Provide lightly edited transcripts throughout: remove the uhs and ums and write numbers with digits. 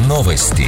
Новости.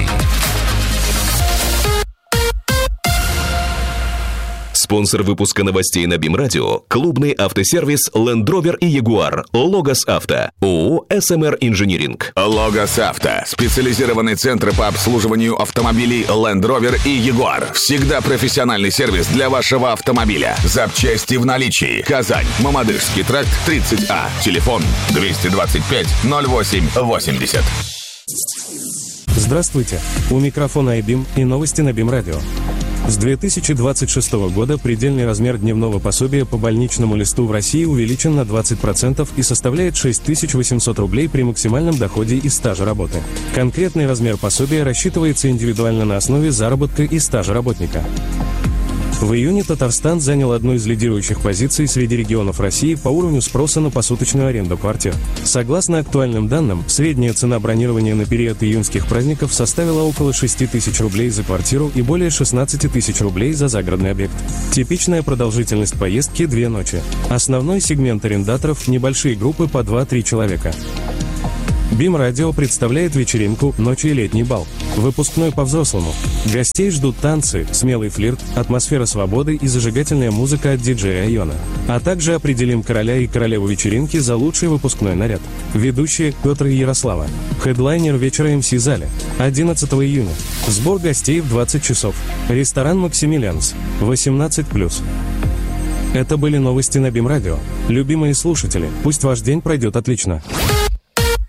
Спонсор выпуска новостей на БИМ-радио – клубный автосервис Land Rover и Jaguar. Логос Авто. ООО «СМР Инжиниринг». Логос Авто. Специализированный центр по обслуживанию автомобилей Land Rover и Jaguar. Всегда профессиональный сервис для вашего автомобиля. Запчасти в наличии. Казань. Мамадышский тракт, 30А. Телефон 225 08 80. Здравствуйте. У микрофона iBIM и новости на БИМ-радио. С 2026 года предельный размер дневного пособия по больничному листу в России увеличен на 20% и составляет 6800 рублей при максимальном доходе и стаже работы. Конкретный размер пособия рассчитывается индивидуально на основе заработка и стажа работника. В июне Татарстан занял одну из лидирующих позиций среди регионов России по уровню спроса на посуточную аренду квартир. Согласно актуальным данным, средняя цена бронирования на период июньских праздников составила около 6 тысяч рублей за квартиру и более 16 тысяч рублей за загородный объект. Типичная продолжительность поездки – 2 ночи. Основной сегмент арендаторов – небольшие группы по 2-3 человека. БИМ-радио представляет вечеринку «Ночи и летний бал». Выпускной по-взрослому. Гостей ждут танцы, смелый флирт, атмосфера свободы и зажигательная музыка от диджея Айона. А также определим короля и королеву вечеринки за лучший выпускной наряд. Ведущие Петр и Ярослава. Хедлайнер вечера МС Зале. 11 июня. Сбор гостей в 20 часов. Ресторан «Максимилианс». 18+. Это были новости на БИМ-радио. Любимые слушатели, пусть ваш день пройдет отлично.